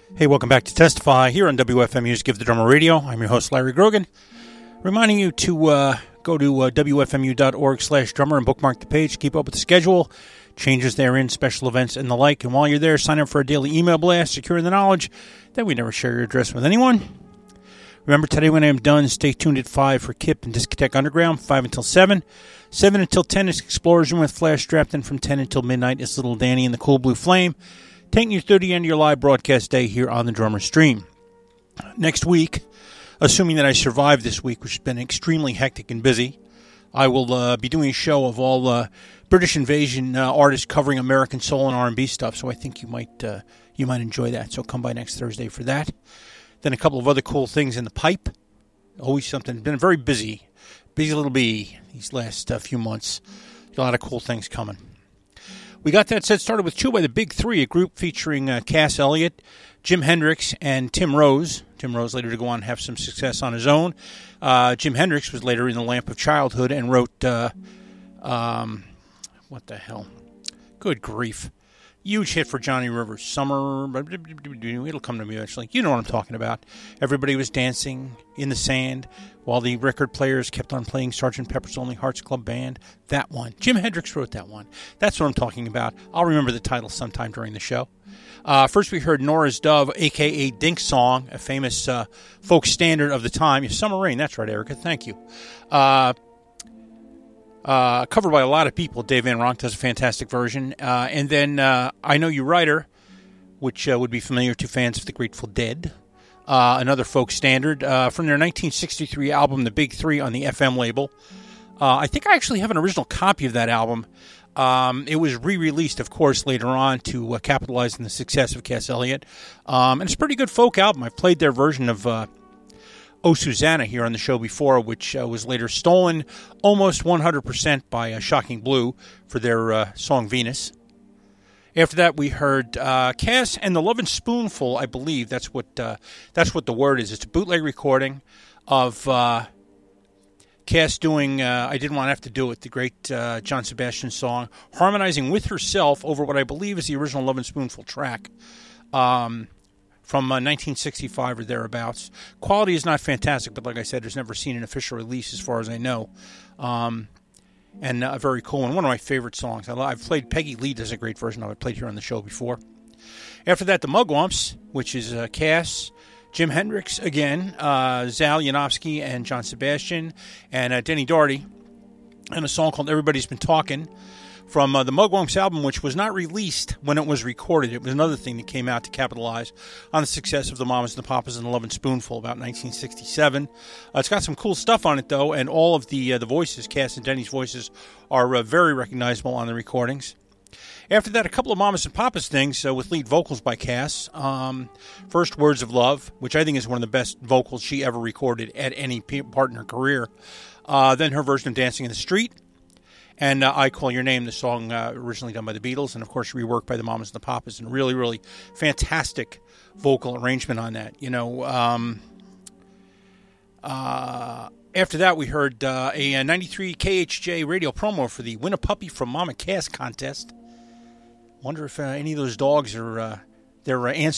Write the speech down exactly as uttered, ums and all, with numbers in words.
Hey, welcome back to Testify here on W F M U's Give the Drummer Radio. I'm your host, Larry Grogan, reminding you to uh, go to uh, W F M U dot org slash drummer and bookmark the page. Keep up with the schedule, changes therein, special events, and the like. And while you're there, sign up for a daily email blast, securing the knowledge that we never share your address with anyone. Remember, today when I am done, stay tuned at five for Kip and Discotheque Underground, five until seven. seven until ten is Explosion with Flash Strapped in. From ten until midnight is Little Danny and the Cool Blue Flame. Taking you through the end of your live broadcast day here on the Drummer Stream. Next week, assuming that I survive this week, which has been extremely hectic and busy, I will uh, be doing a show of all uh, British Invasion uh, artists covering American soul and R and B stuff. So I think you might uh, you might enjoy that. So come by next Thursday for that. Then a couple of other cool things in the pipe. Always something. Been very busy, busy little bee these last uh, few months. A lot of cool things coming. We got that set started with Two by the Big Three, a group featuring uh, Cass Elliot, Jim Hendrix, and Tim Rose. Tim Rose later to go on and have some success on his own. Uh, Jim Hendrix was later in the Lamp of Childhood and wrote, uh, um, what the hell? Good grief. Huge hit for Johnny Rivers. Summer, it'll come to me eventually. You know what I'm talking about. Everybody was dancing in the sand while the record players kept on playing Sergeant Pepper's Lonely Hearts Club Band. That one. Jim Hendrix wrote that one. That's what I'm talking about. I'll remember the title sometime during the show. Uh, first we heard Nora's Dove, a k a. Dink Song, a famous uh, folk standard of the time. Summer Rain, that's right, Erica. Thank you. Uh... Uh, covered by a lot of people. Dave Van Ronk does a fantastic version. Uh, and then uh, I Know You Writer, which uh, would be familiar to fans of the Grateful Dead. Uh, another folk standard uh, from their nineteen sixty-three album, The Big Three, on the F M label. Uh, I think I actually have an original copy of that album. Um, it was re-released, of course, later on to uh, capitalize on the success of Cass Elliot. Um, and it's a pretty good folk album. I've played their version of... Uh, Oh, Susanna here on the show before, which uh, was later stolen almost one hundred percent by uh, Shocking Blue for their uh, song Venus. After that, we heard uh, Cass and the Lovin' Spoonful, I believe. That's what uh, that's what the word is. It's a bootleg recording of uh, Cass doing uh, I Didn't Want to Have to Do It, the great uh, John Sebastian song, harmonizing with herself over what I believe is the original Lovin' Spoonful track. Um... From uh, nineteen sixty-five or thereabouts. Quality is not fantastic, but like I said, there's never seen an official release as far as I know. Um, and uh, very cool, and one of my favorite songs. I love, I've played, Peggy Lee does a great version of it. I played here on the show before. After that, the Mugwumps, which is uh, Cass, Jim Hendrix again, uh, Zal Yanofsky and John Sebastian, and uh, Denny Doherty, and a song called Everybody's Been Talking. From uh, the Mugwumps album, which was not released when it was recorded. It was another thing that came out to capitalize on the success of the Mamas and the Papas and the Lovin' Spoonful about nineteen sixty-seven. Uh, it's got some cool stuff on it, though, and all of the uh, the voices, Cass and Denny's voices, are uh, very recognizable on the recordings. After that, a couple of Mamas and Papas things uh, with lead vocals by Cass. Um, first, Words of Love, which I think is one of the best vocals she ever recorded at any part in her career. Uh, then her version of Dancing in the Street. And uh, I Call Your Name, the song uh, originally done by the Beatles, and of course reworked by the Mamas and the Papas, and really, really fantastic vocal arrangement on that. You know, um, uh, after that we heard uh, a ninety-three K H J radio promo for the Win a Puppy from Mama Cass contest. Wonder if uh, any of those dogs are uh, their uh, ancestors.